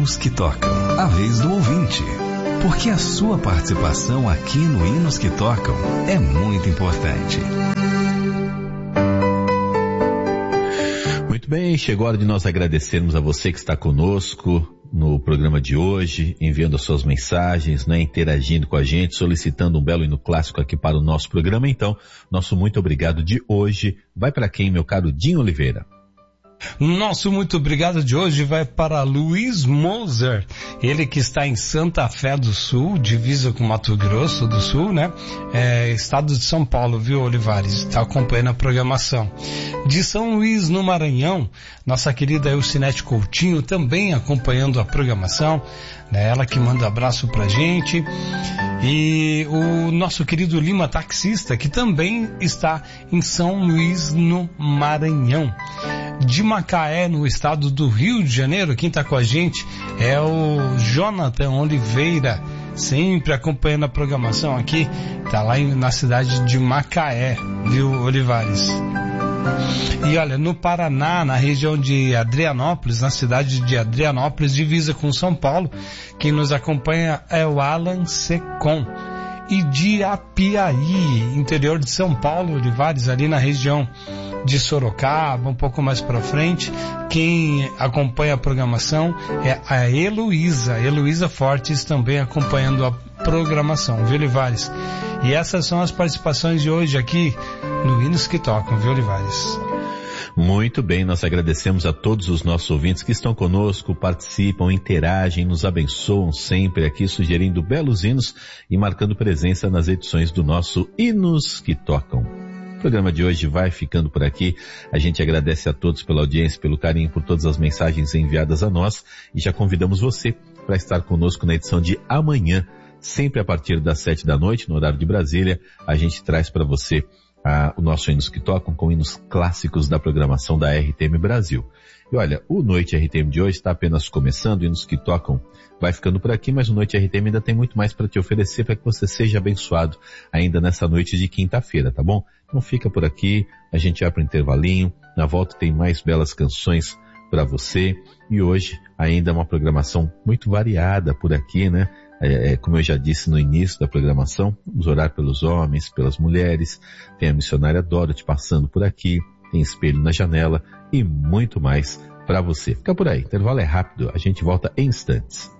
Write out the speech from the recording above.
Hinos que Tocam, a vez do ouvinte. Porque a sua participação aqui no Hinos que Tocam é muito importante. Muito bem, chegou a hora de nós agradecermos a você que está conosco no programa de hoje, enviando as suas mensagens, né, interagindo com a gente, solicitando um belo hino clássico aqui para o nosso programa. Então, nosso muito obrigado de hoje vai para quem, meu caro Dinho Oliveira? Nosso muito obrigado de hoje vai para Luiz Moser, ele que está em Santa Fé do Sul, divisa com Mato Grosso do Sul, né? Estado de São Paulo, viu, Olivares? Está acompanhando a programação. De São Luís, no Maranhão, nossa querida Elcinete Coutinho também acompanhando a programação, né? Ela que manda abraço pra gente. E o nosso querido Lima Taxista, que também está em São Luís, no Maranhão. De Macaé, no estado do Rio de Janeiro, quem está com a gente é o Jonathan Oliveira, sempre acompanhando a programação aqui, tá lá na cidade de Macaé, viu, Olivares? E olha, no Paraná, na região de Adrianópolis, na cidade de Adrianópolis, divisa com São Paulo, quem nos acompanha é o Alan Secom. E de Apiaí, interior de São Paulo, Olivares, ali na região de Sorocaba, um pouco mais para frente, quem acompanha a programação é a Heloísa Fortes, também acompanhando a programação, viu, Olivares? E essas são as participações de hoje aqui no Hinos que Tocam, viu, Olivares? Muito bem, nós agradecemos a todos os nossos ouvintes que estão conosco, participam, interagem, nos abençoam sempre aqui, sugerindo belos hinos e marcando presença nas edições do nosso Hinos que Tocam. O programa de hoje vai ficando por aqui. A gente agradece a todos pela audiência, pelo carinho, por todas as mensagens enviadas a nós e já convidamos você para estar conosco na edição de amanhã, sempre a partir das 7 da noite, no horário de Brasília. A gente traz para você o nosso Hinos que Tocam com hinos clássicos da programação da RTM Brasil. E olha, o Noite RTM de hoje está apenas começando, Hinos que Tocam vai ficando por aqui, mas o Noite RTM ainda tem muito mais para te oferecer para que você seja abençoado ainda nessa noite de quinta-feira, tá bom? Então fica por aqui, a gente vai para o intervalinho, na volta tem mais belas canções para você e hoje ainda uma programação muito variada por aqui, né? Como eu já disse no início da programação, vamos orar pelos homens, pelas mulheres, tem a missionária Dorothy passando por aqui, tem Espelho na Janela e muito mais para você. Fica por aí, intervalo é rápido, a gente volta em instantes.